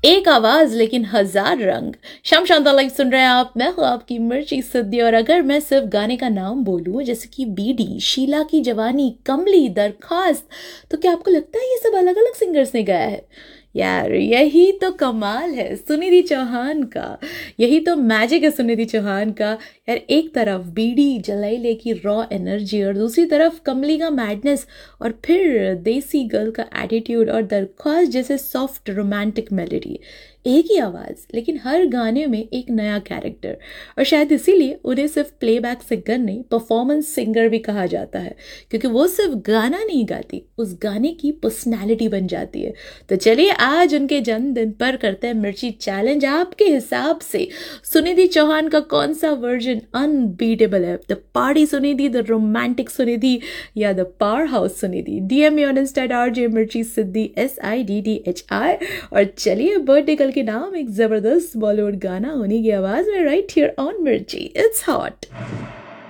एक आवाज लेकिन हजार रंग। शाम शांता लाइव सुन रहे हैं आप, मैं हूं आपकी मिर्ची सिद्धि। और अगर मैं सिर्फ गाने का नाम बोलूं जैसे कि बीडी, शीला की जवानी, कमली, दरखास्त, तो क्या आपको लगता है ये सब अलग अलग सिंगर्स ने गाया है? यार यही तो कमाल है सुनिधि चौहान का, यही तो मैजिक है सुनिधि चौहान का। यार एक तरफ बीडी जलाइले की रॉ एनर्जी और दूसरी तरफ कमली का मैडनेस, और फिर देसी गर्ल का एटीट्यूड और दरख्वास्त जैसे सॉफ्ट रोमांटिक मेलोडी। एक ही आवाज़ लेकिन हर गाने में एक नया कैरेक्टर। और शायद इसीलिए उन्हें सिर्फ प्लेबैक सिंगर नहीं, परफॉर्मेंस सिंगर भी कहा जाता है, क्योंकि वो सिर्फ गाना नहीं गाती, उस गाने की पर्सनैलिटी बन जाती है। तो चलिए आज उनके जन्मदिन पर करते हैं मिर्ची चैलेंज। आपके हिसाब से सुनिधि चौहान का कौन सा वर्जन अनबीटेबल है? The party Sunidhi, the romantic Sunidhi, या the power house Sunidhi? DM me on Insta RJ मिर्ची सिद्धि SIDDHI। और चलिए बर्थडे कल के नाम एक जबरदस्त बॉलीवुड गाना होने की आवाज में, राइट हियर ऑन मिर्ची, इट्स हॉट।